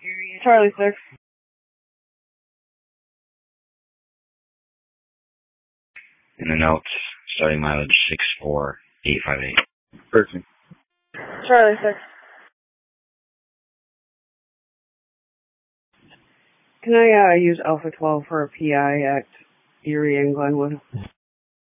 Charlie 6. In the notes, starting mileage 64858. Person. Charlie 6. Can I use Alpha 12 for a PI at Erie and Glenwood?